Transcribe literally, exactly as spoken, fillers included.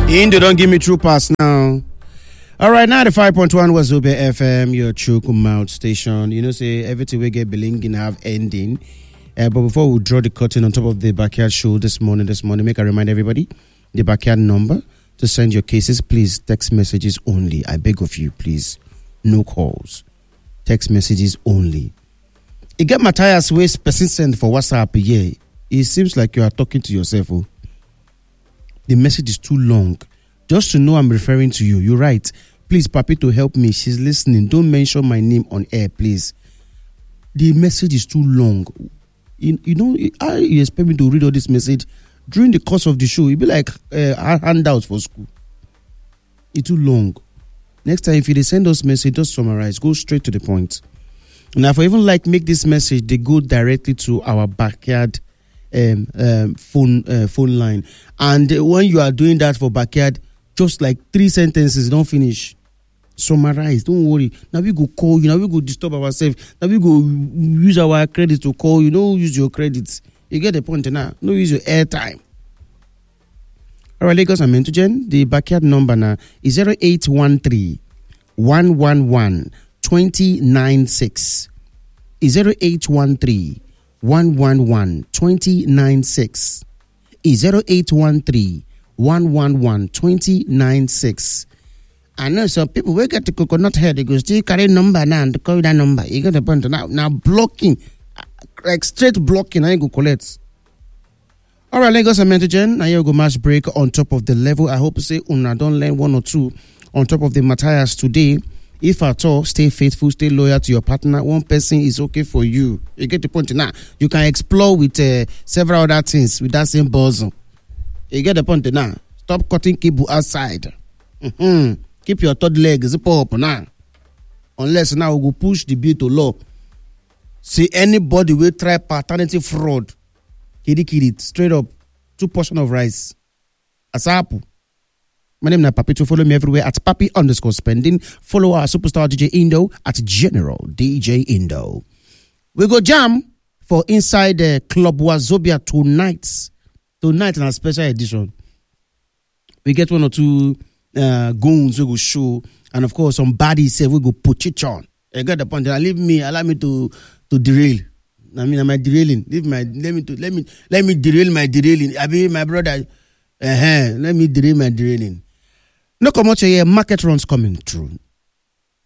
Indo, don't give me true pass now. All right, ninety-five point one Wazobia F M, your true mouth station. You know, say everything we get belonging have ending. Uh, but before we draw the curtain on top of the backyard show this morning, this morning, make I remind everybody the backyard number to send your cases. Please text messages only. I beg of you, please, no calls. Text messages only. You get Matthias waste person send for WhatsApp. Yeah, it seems like you are talking to yourself. Oh. The message is too long. Just to know I'm referring to you. You're right. Please, Papi, to help me. She's listening. Don't mention my name on air, please. The message is too long. You, you know, I expect me to read all this message during the course of the show. It'll be like uh, handouts for school. It's too long. Next time, if you send us message, just summarize. Go straight to the point. Now, if I even like make this message, they go directly to our backyard um, um, phone uh, phone line. And when you are doing that for backyard, just like three sentences, don't finish. Summarize. Don't worry. Now we go call you. Now we go disturb ourselves. Now we go use our credit to call you. No use your credits. You get the point now. No use your airtime. All right, Lagos and Mentogen. The backyard number now is zero eight one three, one one one, two zero nine six. Is zero eight one three, one one one, two zero nine six. Is zero eight one three, one one one, two zero nine six. I know some people will get the coconut head, they go still carry number now and call that number. You get the point now. Now blocking, like straight blocking, I go collect. All right, Lagos and Mentogen. Now you go match break on top of the level. I hope to say una don't learn one or two on top of the Matthias today. If at all, stay faithful, stay loyal to your partner. One person is okay for you. You get the point now. You can explore with uh, several other things with that same bosom. You get the point now. Stop cutting cable outside. Mm-hmm. Keep your third leg zip up now. Unless now we go push the bill to law. See anybody will try paternity fraud. Kiddy kiddy straight up. Two portion of rice. Asapu. My name is Papi. To follow me everywhere at Papi underscore spending. Follow our superstar D J Indo at General D J Indo. We go jam for inside the Club Wazobia tonight. Tonight in a special edition. We get one or two uh, goons we go show, and of course some baddies say we go put it on. I got the point. Now leave me, allow me to to derail. I mean, am I derailing? Leave my let me to let me let me derail my derailing. I mean, my brother. Uh-huh, let me derail my derailing. No come out here. Market runs coming through.